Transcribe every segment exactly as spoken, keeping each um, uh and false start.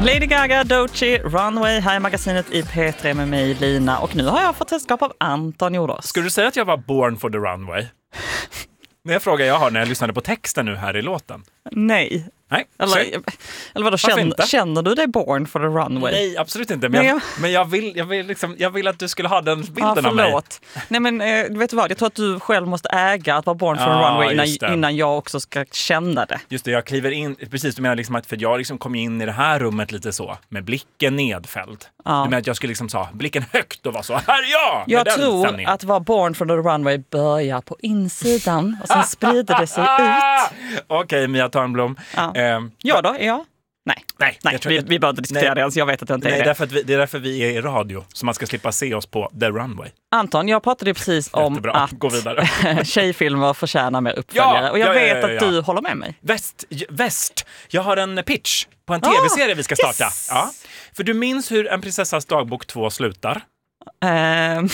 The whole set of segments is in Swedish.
Lady Gaga, Doechii, Runway här i magasinet i P tre med mig, Lina. Och nu har jag fått sällskap av Anton Jordås. Skulle du säga att jag var born for the runway? Det är en fråga jag har när jag lyssnade på texten nu här i låten. Nej. Nej. Eller, eller vadå, känner, känner du dig born for the runway? Nej, absolut inte. Men, jag, men jag, vill, jag, vill liksom, jag vill att du skulle ha den bilden ja, av mig. Nej, men eh, vet du vad? Jag tror att du själv måste äga att vara born for ja, the runway innan, innan jag också ska känna det. Just det, jag kliver in, precis, du menar liksom att för jag liksom kom in i det här rummet lite så, med blicken nedfälld. Ja. Du menar att jag skulle liksom sa blicken högt och vara så, här är jag! Jag tror stämningen. Att vara born for the runway börjar på insidan och sen sprider det sig ut. Okej, okay, Mia Törnblom. Ja, um, ja då, ja. Nej, nej, nej vi, vi behöver inte diskutera nej, det ens. Jag vet att jag inte nej, är det. Därför att vi, det är därför vi är i radio, så man ska slippa se oss på The Runway. Anton, jag pratade precis om Jättebra. att Gå vidare. tjejfilmer förtjänar mer uppföljare. Ja, och jag ja, vet ja, ja, ja. att du håller med mig. Väst, väst. Jag har en pitch på en tv-serie oh, vi ska starta. Yes. Ja. För du minns hur En prinsessas dagbok två slutar? Uh,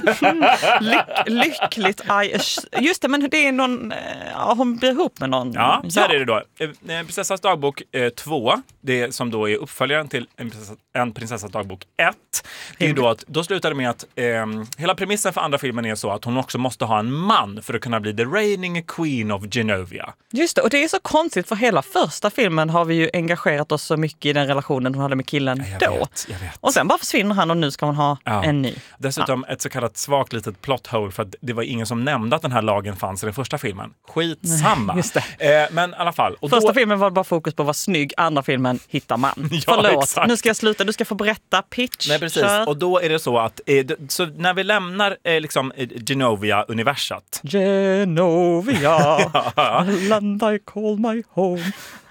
lyck, lyckligt I, just det, men det är någon ja, hon blir ihop med någon. Ja, så här ja. är det då. En prinsessas dagbok två, det som då är uppföljaren till En prinsessas, en prinsessas dagbok ett, det är då att då slutar det med att eh, hela premissen för andra filmen är så att hon också måste ha en man för att kunna bli the reigning queen of Genovia. Just det, och det är så konstigt för hela första filmen har vi ju engagerat oss så mycket i den relationen hon hade med killen jag då. Vet, jag vet. Och sen bara försvinner han och nu ska hon ha ja. en ny. Dessutom ja. ett så kallat svagt litet plot hole för att det var ingen som nämnde att den här lagen fanns i den första filmen. Skitsamma. Just det. Eh, men i alla fall. Och första då... filmen var bara fokus på att vara snygg, andra filmen hitta man. Ja, Förlåt, exakt. Nu ska jag sluta. Du ska få berätta pitch. Nej, precis. Kör. Och då är det så att eh, så när vi lämnar eh, liksom eh, Genovia-universat. Genovia, ja. Land I call my home.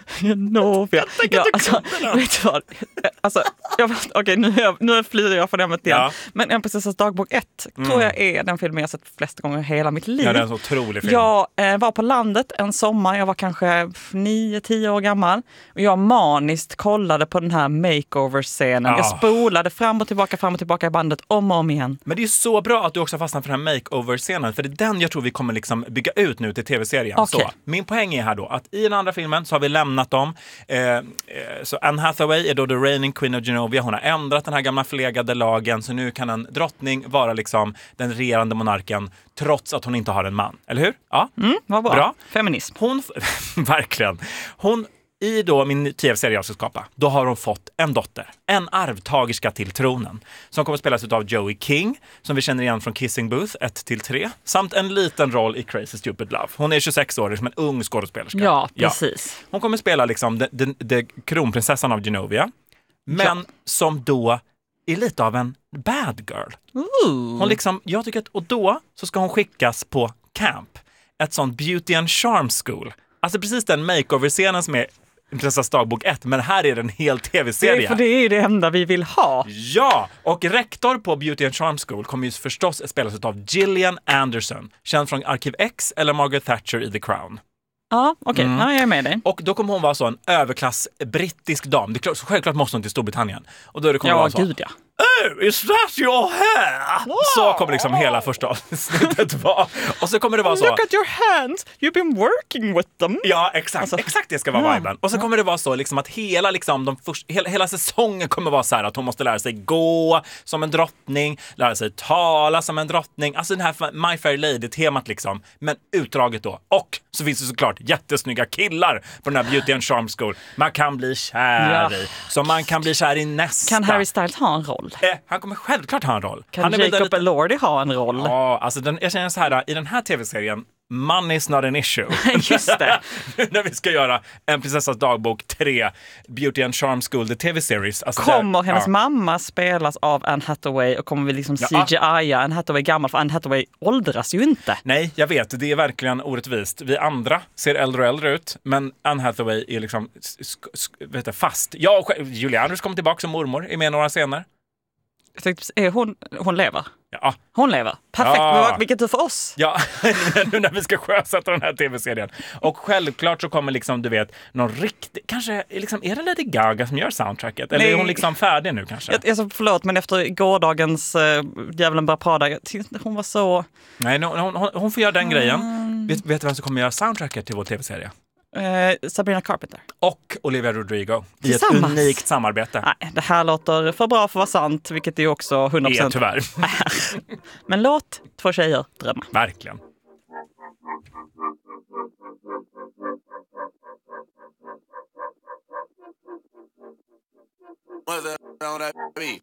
Genovia. Ja, alltså, vet du vad? Alltså, okej, okay, nu, nu flyr jag från ämnet igen. Ja. Men En prinsessas dagbok ett mm. tror jag är den filmen jag sett flesta gånger i hela mitt liv. Ja, det är en så otrolig film. Jag eh, var på landet en sommar, jag var kanske nio tio år gammal. Och jag maniskt kollade på den här makeover-scenen. Ja. Jag spolade fram och tillbaka, fram och tillbaka i bandet om och om igen. Men det är så bra att du också fastnar för den här makeover-scenen. För det är den jag tror vi kommer liksom bygga ut nu till tv-serien. Okay. Så, min poäng är här då att i den andra filmen så har vi lämnat dem. Eh, eh, så Anne Hathaway är då the reigning queen of Genovia. Hon har ändrat den här gamla förlegade lagen, så nu kan en drottning vara liksom den regerande monarken trots att hon inte har en man. Eller hur? Ja, mm, vad bra. bra. Feminism. Hon, verkligen. Hon I då min tv-serie jag ska skapa, då har hon fått en dotter, en arvtagerska till tronen, som kommer att spelas av Joey King, som vi känner igen från Kissing Booth ett till tre, samt en liten roll i Crazy Stupid Love. Hon är tjugosex år, som en ung skådespelerska. Ja, precis. Ja. Hon kommer att spela liksom de, de, de kronprinsessan av Genovia, men ja. som då är lite av en bad girl. Ooh. Hon liksom, jag tycker att, och då så ska hon skickas på camp, ett sånt beauty and charm school. Alltså precis den makeover-scenen som är Prinsessas dagbok ett, men här är det en hel tv-serie. Det är, för det är det enda vi vill ha. Ja, och rektor på Beauty and Charm School kommer ju förstås spelas av Gillian Anderson, känd från Arkiv X eller Margaret Thatcher i The Crown. Ja, okej. Okay. Mm. Ja, jag är med dig. Och då kommer hon vara så en överklass brittisk dam. Det är klart, så självklart måste hon till Storbritannien. Och då är det kommer ja, vara så. Gud, ja. Oh, is that your hair? Wow. Så kommer liksom hela första avsnittet vara. Och så kommer det vara så. Look at your hands, you've been working with them. Ja, exakt. Alltså, exakt det ska vara ja. viben. Och så kommer det vara så liksom att hela, liksom, de först, hela, hela säsongen kommer vara så här att hon måste lära sig gå som en drottning, lära sig tala som en drottning. Alltså den här My Fair Lady-temat liksom. Men utdraget då. Och så finns det såklart jättesnygga killar på den här Beauty and Charm School. Man kan bli kär ja. i. Så man kan bli kär i nästa. Kan Harry Styles ha en roll? Eh, han kommer självklart ha en roll. Kan han är Jacob lite... Elordi ha en roll? Ja, alltså den, jag känner så här, i den här tv-serien money is not an issue. Just det. När vi ska göra En prinsessas dagbok tre, Beauty and Charm School, the tv-series. Alltså kommer där, hennes ja. mamma spelas av Anne Hathaway och kommer vi liksom ja. C G I-a Anne Hathaway gammal, för Anne Hathaway åldras ju inte. Nej, jag vet. Det är verkligen orättvist. Vi andra ser äldre och äldre ut, men Anne Hathaway är liksom sk- sk- vet jag, fast. Jag och Julie Andrews kommer tillbaka som mormor, är med några scener. Jag tänkte, är hon, hon lever? Ja. Hon lever. Perfekt. Ja. Vilket tur för oss. Ja, nu när vi ska sjösätta den här tv-serien. Och självklart så kommer liksom, du vet, någon riktig, kanske, liksom, är det Lady Gaga som gör soundtracket? Eller Nej. är hon liksom färdig nu kanske? Jag, jag, förlåt, men efter gårdagens äh, Djävulen börjar prada, jag tyckte hon var så... Nej, hon, hon, hon får göra den mm. grejen. Vet, vet du vem som kommer göra soundtracket till vår tv-serie? Eh, Sabrina Carpenter. Och Olivia Rodrigo i ett Tillsammans. unikt samarbete. Nej, det här låter för bra för att vara sant, vilket det också hundra procent är tyvärr. Men låt två tjejer drömma. Verkligen. What's that on that beat?